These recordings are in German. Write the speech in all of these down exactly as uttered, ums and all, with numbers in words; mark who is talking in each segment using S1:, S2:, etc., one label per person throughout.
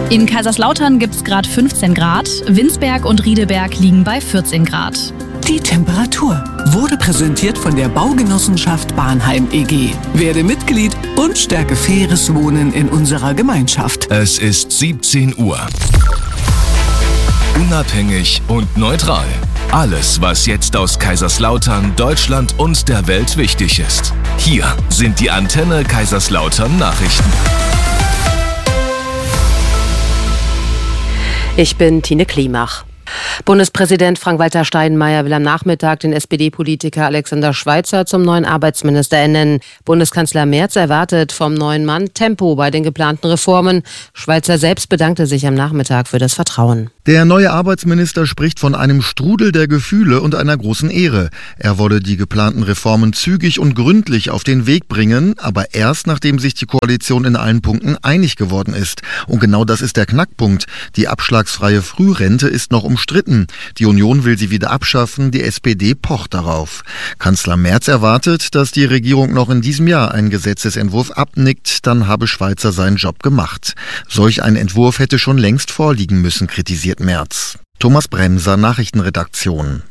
S1: In Kaiserslautern gibt es gerade fünfzehn Grad, Winsberg und Riedeberg liegen bei vierzehn Grad.
S2: Die Temperatur wurde präsentiert von der Baugenossenschaft Bahnheim E G. Werde Mitglied und stärke faires Wohnen in unserer Gemeinschaft.
S3: Es ist siebzehn Uhr. Unabhängig und neutral. Alles, was jetzt aus Kaiserslautern, Deutschland und der Welt wichtig ist. Hier sind die Antenne Kaiserslautern Nachrichten.
S4: Ich bin Tine Klimach. Bundespräsident Frank-Walter Steinmeier will am Nachmittag den S P D-Politiker Alexander Schweitzer zum neuen Arbeitsminister ernennen. Bundeskanzler Merz erwartet vom neuen Mann Tempo bei den geplanten Reformen. Schweitzer selbst bedankte sich am Nachmittag für das Vertrauen.
S5: Der neue Arbeitsminister spricht von einem Strudel der Gefühle und einer großen Ehre. Er wolle die geplanten Reformen zügig und gründlich auf den Weg bringen, aber erst nachdem sich die Koalition in allen Punkten einig geworden ist. Und genau das ist der Knackpunkt. Die abschlagsfreie Frührente ist noch umstritten. Die Union will sie wieder abschaffen, die S P D pocht darauf. Kanzler Merz erwartet, dass die Regierung noch in diesem Jahr einen Gesetzesentwurf abnickt, dann habe Schweitzer seinen Job gemacht. Solch ein Entwurf hätte schon längst vorliegen müssen, kritisiert Merz. Thomas Bremser, Nachrichtenredaktion.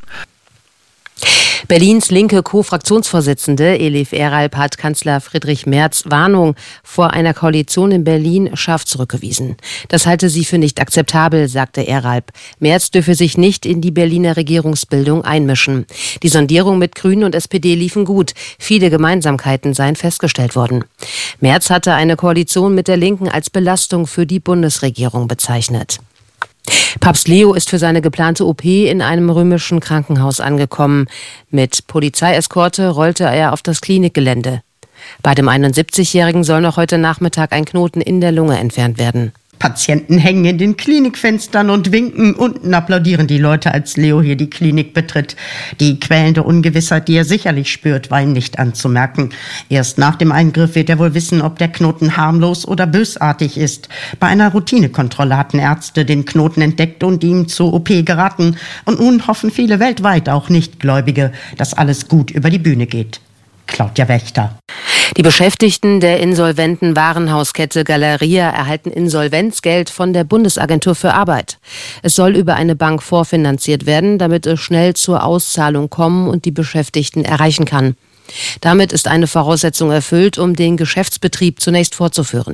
S4: Berlins linke Co-Fraktionsvorsitzende Elif Eralp hat Kanzler Friedrich Merz Warnung vor einer Koalition in Berlin scharf zurückgewiesen. Das halte sie für nicht akzeptabel, sagte Eralp. Merz dürfe sich nicht in die Berliner Regierungsbildung einmischen. Die Sondierungen mit Grünen und S P D liefen gut. Viele Gemeinsamkeiten seien festgestellt worden. Merz hatte eine Koalition mit der Linken als Belastung für die Bundesregierung bezeichnet. Papst Leo ist für seine geplante O P in einem römischen Krankenhaus angekommen. Mit Polizeieskorte rollte er auf das Klinikgelände. Bei dem einundsiebzigjährigen soll noch heute Nachmittag ein Knoten in der Lunge entfernt werden.
S6: Patienten hängen in den Klinikfenstern und winken. Unten applaudieren die Leute, als Leo hier die Klinik betritt. Die quälende Ungewissheit, die er sicherlich spürt, war ihm nicht anzumerken. Erst nach dem Eingriff wird er wohl wissen, ob der Knoten harmlos oder bösartig ist. Bei einer Routinekontrolle hatten Ärzte den Knoten entdeckt und ihm zur O P geraten. Und nun hoffen viele weltweit, auch Nichtgläubige, dass alles gut über die Bühne geht. Claudia Wächter.
S4: Die Beschäftigten der insolventen Warenhauskette Galeria erhalten Insolvenzgeld von der Bundesagentur für Arbeit. Es soll über eine Bank vorfinanziert werden, damit es schnell zur Auszahlung kommen und die Beschäftigten erreichen kann. Damit ist eine Voraussetzung erfüllt, um den Geschäftsbetrieb zunächst fortzuführen.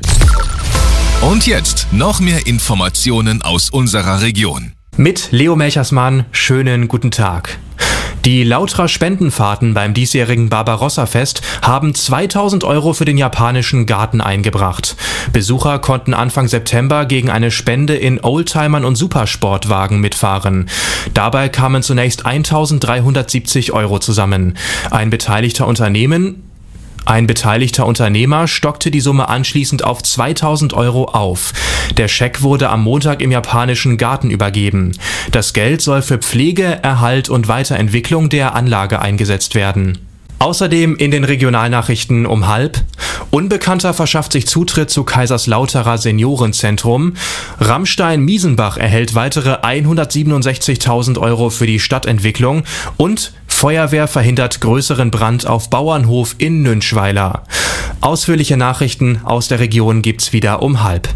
S3: Und jetzt noch mehr Informationen aus unserer Region.
S7: Mit Leo Melchersmann, schönen guten Tag. Die Lauterer Spendenfahrten beim diesjährigen Barbarossa-Fest haben zweitausend Euro für den japanischen Garten eingebracht. Besucher konnten Anfang September gegen eine Spende in Oldtimern und Supersportwagen mitfahren. Dabei kamen zunächst eintausenddreihundertsiebzig Euro zusammen. Ein beteiligter Unternehmen... Ein beteiligter Unternehmer stockte die Summe anschließend auf zweitausend Euro auf. Der Scheck wurde am Montag im japanischen Garten übergeben. Das Geld soll für Pflege, Erhalt und Weiterentwicklung der Anlage eingesetzt werden. Außerdem in den Regionalnachrichten um halb. Unbekannter verschafft sich Zutritt zu Kaiserslauterer Seniorenzentrum. Rammstein-Miesenbach erhält weitere hundertsiebenundsechzigtausend Euro für die Stadtentwicklung. Und Feuerwehr verhindert größeren Brand auf Bauernhof in Nünschweiler. Ausführliche Nachrichten aus der Region gibt's wieder um halb.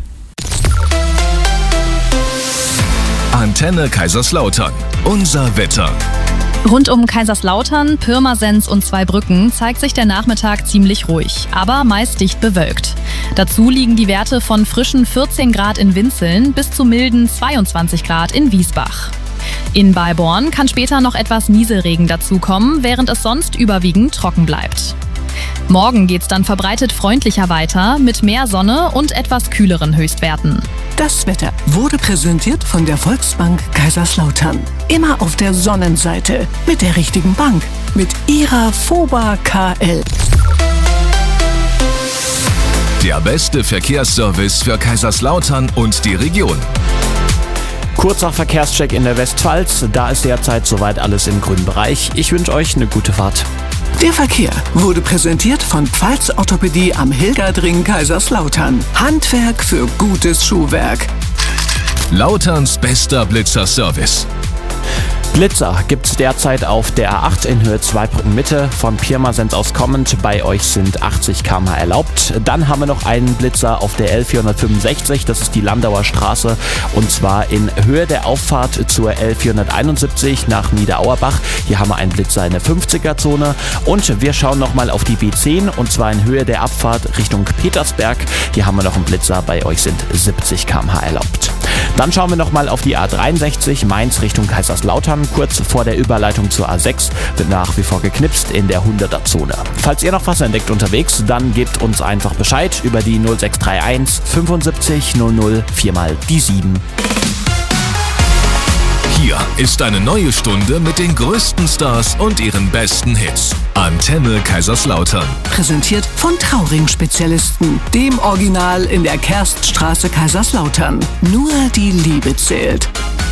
S3: Antenne Kaiserslautern. Unser Wetter.
S1: Rund um Kaiserslautern, Pirmasens und Zweibrücken zeigt sich der Nachmittag ziemlich ruhig, aber meist dicht bewölkt. Dazu liegen die Werte von frischen vierzehn Grad in Winzeln bis zu milden zweiundzwanzig Grad in Wiesbach. In Balborn kann später noch etwas Nieselregen dazukommen, während es sonst überwiegend trocken bleibt. Morgen geht's dann verbreitet freundlicher weiter mit mehr Sonne und etwas kühleren Höchstwerten.
S2: Das Wetter wurde präsentiert von der Volksbank Kaiserslautern. Immer auf der Sonnenseite mit der richtigen Bank, mit ihrer FOBA K L.
S3: Der beste Verkehrsservice für Kaiserslautern und die Region.
S8: Kurzer Verkehrscheck in der Westpfalz. Da ist derzeit soweit alles im grünen Bereich. Ich wünsche euch eine gute Fahrt.
S2: Der Verkehr wurde präsentiert von Pfalz Orthopädie am Hilgerdring Kaiserslautern. Handwerk für gutes Schuhwerk.
S3: Lauterns bester Blitzerservice.
S8: Blitzer gibt es derzeit auf der A acht in Höhe Zweibrücken Mitte von Pirmasens aus kommend. Bei euch sind achtzig Kilometer pro Stunde erlaubt. Dann haben wir noch einen Blitzer auf der L vierhundertfünfundsechzig, das ist die Landauer Straße, und zwar in Höhe der Auffahrt zur L vierhunderteinundsiebzig nach Niederauerbach. Hier haben wir einen Blitzer in der fünfziger-Zone. Und wir schauen nochmal auf die B zehn, und zwar in Höhe der Abfahrt Richtung Petersberg. Hier haben wir noch einen Blitzer, bei euch sind siebzig Kilometer pro Stunde erlaubt. Dann schauen wir nochmal auf die A dreiundsechzig Mainz Richtung Kaiserslautern. Kurz vor der Überleitung zur A sechs wird nach wie vor geknipst in der hunderter-Zone. Falls ihr noch was entdeckt unterwegs, dann gebt uns einfach Bescheid über die null sechs drei eins fünfundsiebzig null null viermal die sieben.
S3: Hier ist eine neue Stunde mit den größten Stars und ihren besten Hits. Antenne Kaiserslautern.
S2: Präsentiert von Trauring-Spezialisten, dem Original in der Kerststraße Kaiserslautern. Nur die Liebe zählt.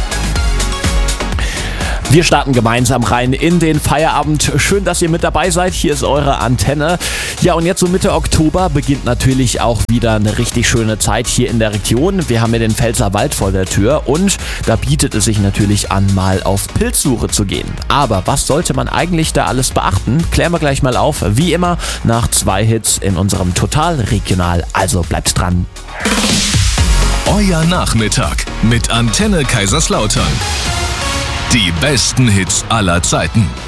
S8: Wir starten gemeinsam rein in den Feierabend. Schön, dass ihr mit dabei seid. Hier ist eure Antenne. Ja, und jetzt so Mitte Oktober beginnt natürlich auch wieder eine richtig schöne Zeit hier in der Region. Wir haben ja den Pfälzerwald vor der Tür und da bietet es sich natürlich an, mal auf Pilzsuche zu gehen. Aber was sollte man eigentlich da alles beachten? Klären wir gleich mal auf. Wie immer nach zwei Hits in unserem Total Regional. Also bleibt dran.
S3: Euer Nachmittag mit Antenne Kaiserslautern. Die besten Hits aller Zeiten.